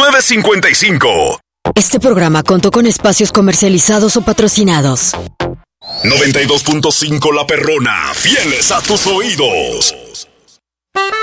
955. Este programa contó con espacios comercializados o patrocinados. 92.5 La Perrona, fieles a tus oídos.